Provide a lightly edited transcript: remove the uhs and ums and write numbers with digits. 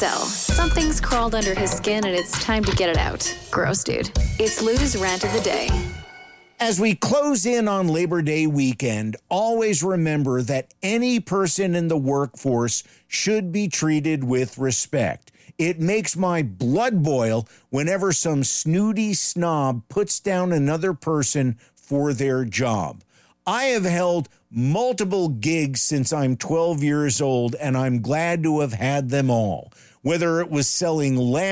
Something's crawled under his skin and it's time to get it out. Gross, dude. It's Lou's Rant of the Day. As we close in on Labor Day weekend, always remember that any person in the workforce should be treated with respect. It makes my blood boil whenever some snooty snob puts down another person for their job. I have held multiple gigs since I'm 12 years old, and I'm glad to have had them all. Whether it was selling